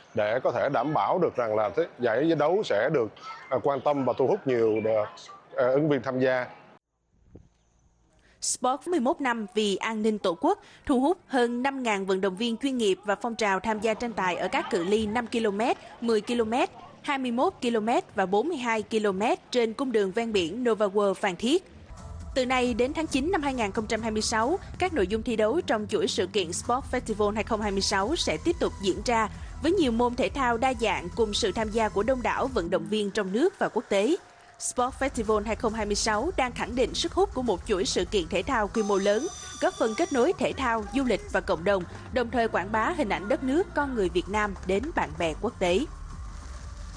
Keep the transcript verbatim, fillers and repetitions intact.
để có thể đảm bảo được rằng là giải đấu sẽ được quan tâm và thu hút nhiều ứng viên tham gia. Sport mười một năm vì an ninh Tổ quốc thu hút hơn năm nghìn vận động viên chuyên nghiệp và phong trào tham gia tranh tài ở các cự ly năm ki lô mét, mười ki lô mét, hai mươi mốt ki lô mét và bốn mươi hai ki lô mét trên cung đường ven biển Nova World Phan Thiết. Từ nay đến tháng chín năm hai nghìn không trăm hai mươi sáu, các nội dung thi đấu trong chuỗi sự kiện Sport Festival hai không hai sáu sẽ tiếp tục diễn ra với nhiều môn thể thao đa dạng cùng sự tham gia của đông đảo vận động viên trong nước và quốc tế. Sport Festival hai không hai sáu đang khẳng định sức hút của một chuỗi sự kiện thể thao quy mô lớn, góp phần kết nối thể thao, du lịch và cộng đồng, đồng thời quảng bá hình ảnh đất nước con người Việt Nam đến bạn bè quốc tế.